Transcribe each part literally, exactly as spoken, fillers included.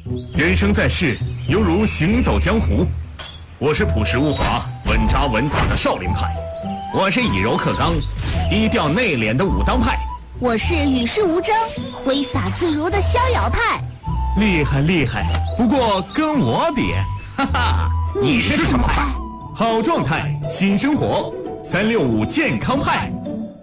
人生在世，犹如行走江湖。我是朴实无华、稳扎稳打的少林派，我是以柔克刚、低调内敛的武当派， 我是与世无争、挥洒自如的逍遥派。 厉害厉害，不过跟我比，哈哈， 你是什么派？ 好状态，新生活，三六五健康派。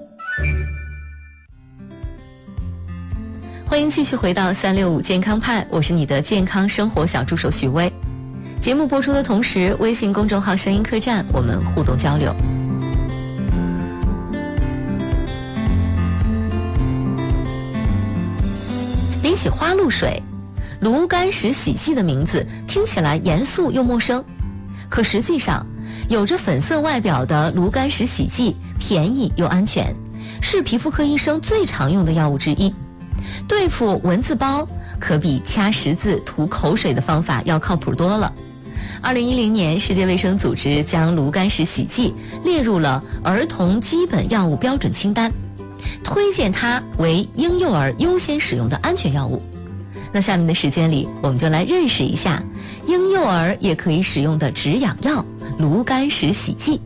欢迎继续回到三六五健康派，我是你的健康生活小助手许巍。节目播出的同时，微信公众号声音客栈我们互动交流。比起花露水，炉甘石洗剂的名字听起来严肃又陌生，可实际上有着粉色外表的炉甘石洗剂便宜又安全，是皮肤科医生最常用的药物之一。对付蚊子包可比掐十字吐口水的方法要靠谱多了。二零一零年，世界卫生组织将炉甘石洗剂列入了儿童基本药物标准清单，推荐它为婴幼儿优先使用的安全药物。那下面的时间里，我们就来认识一下婴幼儿也可以使用的止痒药炉甘石洗剂。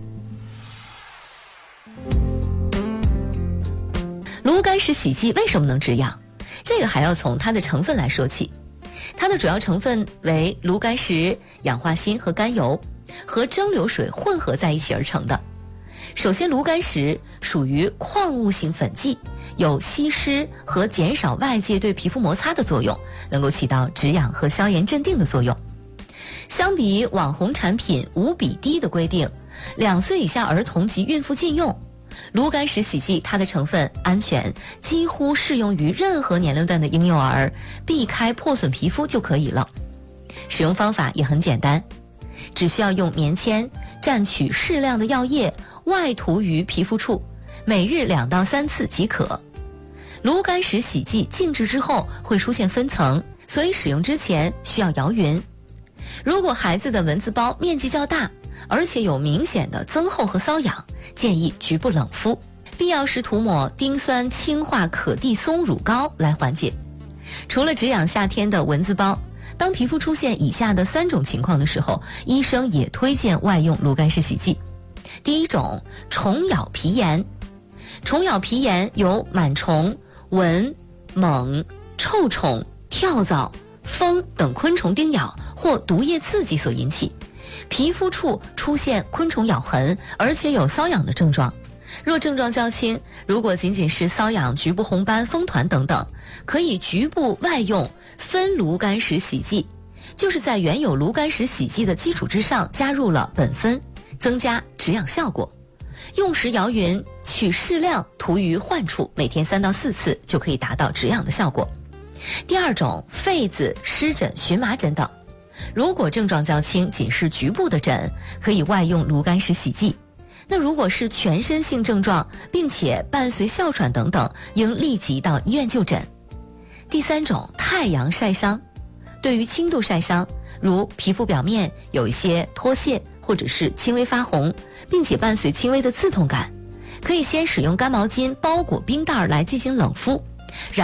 炉甘石洗剂为什么能止痒？这个还要从它的成分来说起。它的主要成分为炉甘石、氧化锌和甘油，和蒸馏水混合在一起而成的。首先，炉甘石属于矿物性粉剂，有吸湿和减少外界对皮肤摩擦的作用，能够起到止痒和消炎镇定的作用。相比网红产品五比一的规定，两岁以下儿童及孕妇禁用。炉甘石洗剂它的成分安全，几乎适用于任何年龄段的婴幼儿，避开破损皮肤就可以了。使用方法也很简单，只需要用棉签蘸取适量的药液，外涂于皮肤处，每日两到三次即可。炉甘石洗剂静置之后会出现分层，所以使用之前需要摇匀。如果孩子的蚊子包面积较大，而且有明显的增厚和瘙痒，建议局部冷敷，必要时涂抹丁酸氢化可地松乳膏来缓解。除了止痒夏天的蚊子包，当皮肤出现以下的三种情况的时候，医生也推荐外用炉甘石洗剂。第一种，虫咬皮炎。虫咬皮炎由螨虫、蚊、螨、臭虫、跳蚤、蜂等昆虫叮咬或毒液刺激所引起，皮肤处出现昆虫咬痕，而且有瘙痒的症状。若症状较轻，如果仅仅是瘙痒、局部红斑、风团等等，可以局部外用分炉甘石洗剂，就是在原有炉甘石洗剂的基础之上加入了苯酚，增加止痒效果。用时摇匀，取适量涂于患处，每天三到四次就可以达到止痒的效果。第二种，痱子、湿疹、荨麻疹等。如果症状较轻，仅是局部的疹，可以外用炉甘石洗剂。那如果是全身性症状，并且伴随哮喘等等，应立即到医院就诊。第三种，太阳晒伤。对于轻度晒伤，如皮肤表面有一些脱屑或者是轻微发红，并且伴随轻微的刺痛感，可以先使用干毛巾包裹冰袋来进行冷敷，然